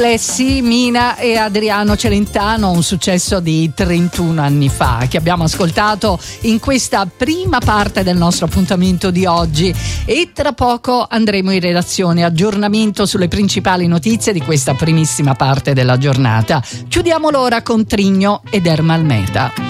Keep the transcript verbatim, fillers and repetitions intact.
Alessi, Mina e Adriano Celentano, un successo di trentuno anni fa che abbiamo ascoltato in questa prima parte del nostro appuntamento di oggi, e tra poco andremo in redazione, aggiornamento sulle principali notizie di questa primissima parte della giornata. Chiudiamo l'ora con Trigno ed Ermal Meta.